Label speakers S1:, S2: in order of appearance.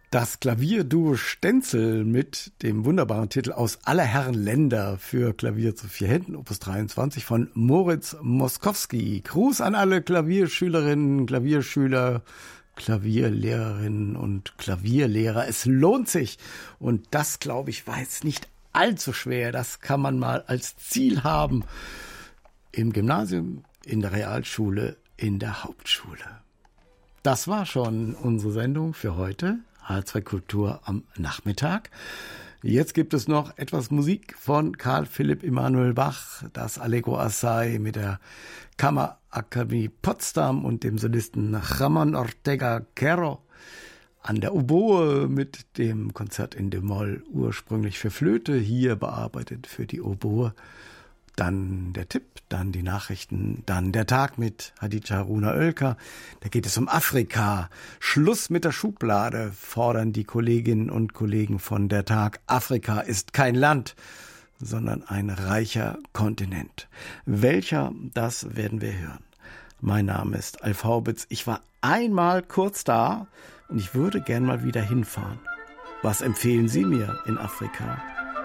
S1: Das Klavierduo Stenzel mit dem wunderbaren Titel Aus aller Herren Länder für Klavier zu 4 Händen, Opus 23 von Moritz Moskowski. Gruß an alle Klavierschülerinnen, Klavierschüler, Klavierlehrerinnen und Klavierlehrer. Es lohnt sich. Und das, glaube ich, war jetzt nicht allzu schwer. Das kann man mal als Ziel haben. Im Gymnasium, in der Realschule, in der Hauptschule. Das war schon unsere Sendung für heute. H2 Kultur am Nachmittag. Jetzt gibt es noch etwas Musik von Karl Philipp Emanuel Bach, das Allegro Assai mit der Kammerakademie Potsdam und dem Solisten Ramon Ortega Caro. An der Oboe mit dem Konzert in D-Moll, ursprünglich für Flöte, hier bearbeitet für die Oboe. Dann der Tipp, dann die Nachrichten, dann der Tag mit Hadija Haruna Oelker. Da geht es um Afrika. Schluss mit der Schublade, fordern die Kolleginnen und Kollegen von der Tag. Afrika ist kein Land, sondern ein reicher Kontinent. Welcher, das werden wir hören. Mein Name ist Alf Haubitz. Ich war einmal kurz da und ich würde gern mal wieder hinfahren. Was empfehlen Sie mir in Afrika?